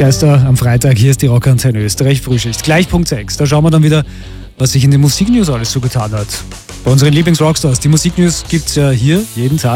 Chester am Freitag. Hier ist die Rockantenne Österreich Frühschicht. Gleich Punkt 6. Da schauen wir dann wieder, was sich in den Musiknews alles so getan hat. Bei unseren Lieblings-Rockstars. Die Musiknews gibt es ja hier jeden Tag.